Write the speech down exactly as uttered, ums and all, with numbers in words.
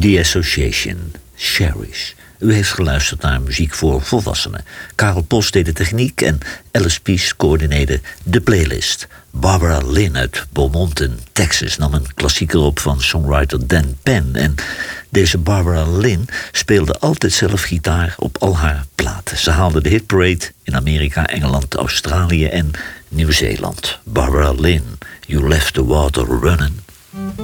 The Association, Cherish. U heeft geluisterd naar muziek voor volwassenen. Karel Post deed de techniek en Alice Peace coördineerde de playlist. Barbara Lynn uit Beaumont in Texas nam een klassieker op van songwriter Dan Penn. En deze Barbara Lynn speelde altijd zelf gitaar op al haar platen. Ze haalde de hitparade in Amerika, Engeland, Australië en Nieuw-Zeeland. Barbara Lynn, You Left the Water Running.